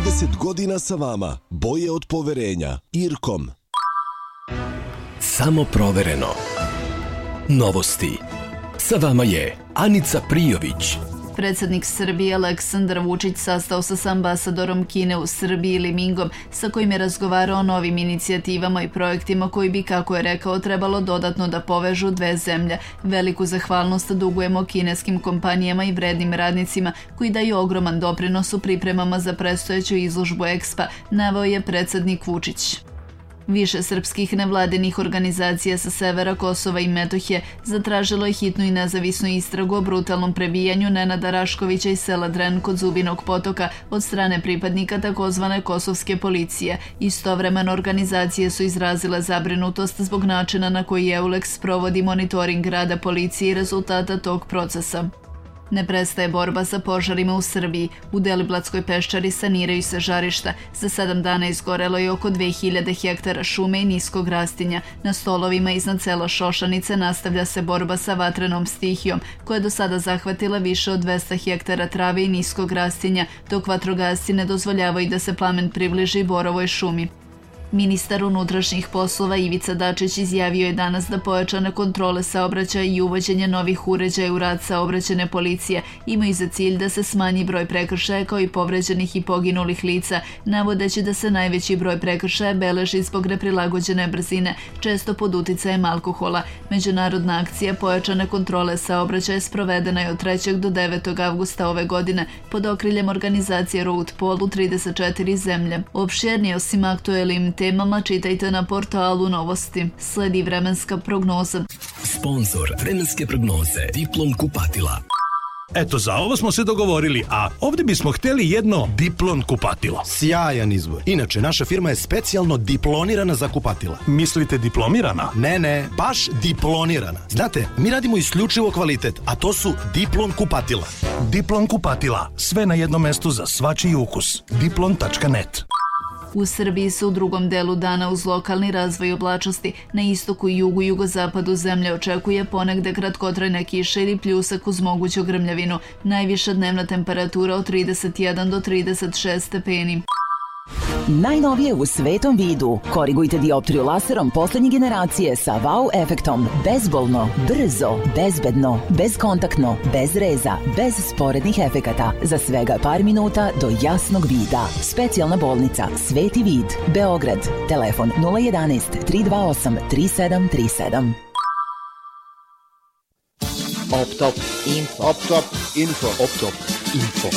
30 godina sa vama. Boje od poverenja. Irkom. Samo provereno. Novosti. Sa vama je Anica Prijović. Predsjednik Srbije Aleksandar Vučić sastao se s ambasadorom Kine u Srbiji Li Mingom, sa kojim je razgovarao o novim inicijativama i projektima koji bi, kako je rekao, trebalo dodatno da povežu dve zemlje. Veliku zahvalnost dugujemo kineskim kompanijama i vrednim radnicima koji daju ogroman doprinos u pripremama za predstojeću izložbu Expa, naveo je predsjednik Vučić. Više srpskih nevladinih organizacija sa severa Kosova i Metohije zatražilo je hitnu i nezavisnu istragu o brutalnom prebijanju Nenada Raškovića iz sela Dren kod Zubinog potoka od strane pripadnika takozvane kosovske policije. Istovremeno organizacije su izrazile zabrinutost zbog načina na koji EULEX provodi monitoring rada policije i rezultata tog procesa. Ne prestaje borba sa požarima u Srbiji. U Deliblatskoj peščari saniraju se žarišta. Za 7 dana izgorelo je oko 2000 hektara šume i niskog rastinja. Na stolovima iznad sela Šošanice nastavlja se borba sa vatrenom stihijom, koja je do sada zahvatila više od 200 hektara trave i niskog rastinja, dok vatrogasci ne dozvoljavaju da se plamen približi borovoj šumi. Ministar unutrašnjih poslova Ivica Dačić izjavio je danas da pojačane kontrole saobraćaja i uvođenje novih uređaja u rad saobraćajne policije imaju za cilj da se smanji broj prekršaja kao i povređenih i poginulih lica, navodeći da se najveći broj prekršaja beleži zbog neprilagođene brzine, često pod uticajem alkohola. Međunarodna akcija pojačane kontrole saobraćaja sprovedena je od 3. do 9. avgusta ove godine pod okriljem organizacije Road Pol u 34 zemlje. Opširnije osim aktuelnim temama čitajte na portalu Novosti. Sledi vremenska prognoza. Sponzor vremenske prognoze Diplon kupatila. Eto, za ovo smo se dogovorili, a ovdje bismo htjeli jedno Diplon kupatilo. Sjajan izbor. Inače, naša firma je specijalno diplonirana za kupatila. Mislite diplomirana? Ne, baš diplonirana. Znate, mi radimo isključivo kvalitet, a to su Diplon kupatila. Diplon kupatila. Sve na jednom mestu za svačiji ukus. Diplon.net. U Srbiji se u drugom delu dana uz lokalni razvoj oblačnosti na istoku i jugu i jugozapadu zemlje očekuje ponegde kratkotrajna kiša ili pljusak uz moguću grmljavinu. Najviša dnevna temperatura od 31 do 36 stepeni. Najnovije u svetom vidu. Korigujte dioptriju laserom poslednje generacije sa wow efektom. Bezbolno, brzo, bezbedno, bezkontaktno, bez reza, bez sporednih efekata. Za svega par minuta do jasnog vida. Specijalna bolnica Sveti vid, Beograd. Telefon 011 328 3737. Optop info. Optop info. Optop info.